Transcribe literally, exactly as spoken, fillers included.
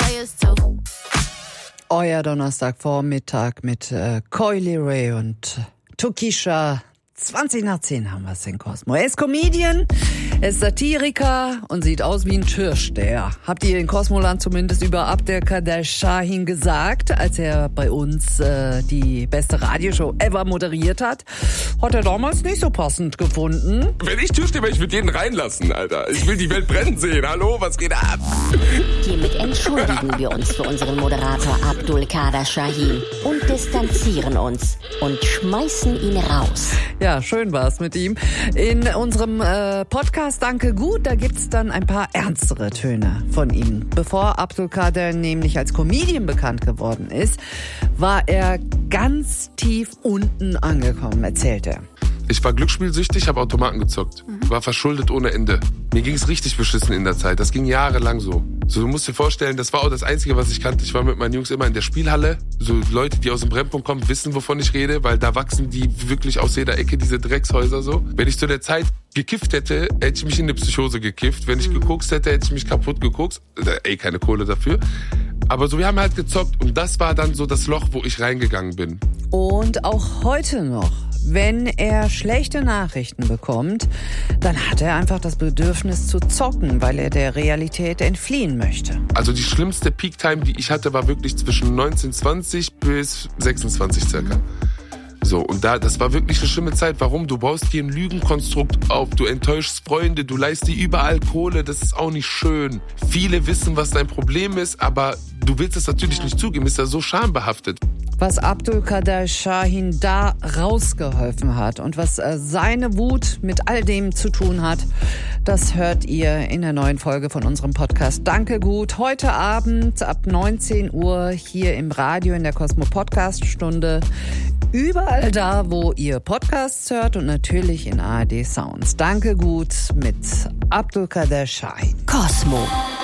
I used to. Euer Donnerstagvormittag mit äh, Coily Ray und Tokischa. zwanzig nach zehn haben wir es in Cosmo. Er ist Comedian, er ist Satiriker und sieht aus wie ein Türsteher. Habt ihr in Cosmoland zumindest über Abdelkader Shahin gesagt, als er bei uns äh, die beste Radioshow ever moderiert hat? Hat er damals nicht so passend gefunden. Wenn ich Türsteher wäre, ich würde jeden reinlassen, Alter. Ich will die Welt brennen sehen. Hallo, was geht ab? Hiermit entschuldigen wir uns für unseren Moderator Abdelkader Shahin und distanzieren uns und schmeißen ihn raus. Ja, schön war's mit ihm. In unserem äh, Podcast Danke Gut, da gibt's dann ein paar ernstere Töne von ihm. Bevor Abdelkader nämlich als Comedian bekannt geworden ist, war er ganz tief unten angekommen, erzählt er. Ich war glücksspielsüchtig, habe Automaten gezockt. War verschuldet ohne Ende. Mir ging's richtig beschissen in der Zeit. Das ging jahrelang so. So, du musst dir vorstellen, das war auch das Einzige, was ich kannte. Ich war mit meinen Jungs immer in der Spielhalle. So Leute, die aus dem Brennpunkt kommen, wissen, wovon ich rede, weil da wachsen die wirklich aus jeder Ecke, diese Dreckshäuser so. Wenn ich zu der Zeit gekifft hätte, hätte ich mich in eine Psychose gekifft. Wenn ich gekokst hätte, hätte ich mich kaputt gekokst. Ey, keine Kohle dafür. Aber so, wir haben halt gezockt und das war dann so das Loch, wo ich reingegangen bin. Und auch heute noch. Wenn er schlechte Nachrichten bekommt, dann hat er einfach das Bedürfnis zu zocken, weil er der Realität entfliehen möchte. Also die schlimmste Peak-Time, die ich hatte, war wirklich zwischen neunzehn zwanzig bis sechsundzwanzig circa. So, und da, das war wirklich eine schlimme Zeit. Warum? Du baust dir ein Lügenkonstrukt auf, du enttäuschst Freunde, du leihst dir überall Kohle, das ist auch nicht schön. Viele wissen, was dein Problem ist, aber du willst es natürlich nicht zugeben, ist ja so schambehaftet. Was Abdelkader Shahin da rausgeholfen hat und was äh, seine Wut mit all dem zu tun hat, das hört ihr in der neuen Folge von unserem Podcast Danke Gut. Heute Abend ab neunzehn Uhr hier im Radio in der Cosmo Podcast Stunde. Überall da, wo ihr Podcasts hört und natürlich in A R D Sounds. Danke Gut mit Abdelkader Shahin. Cosmo.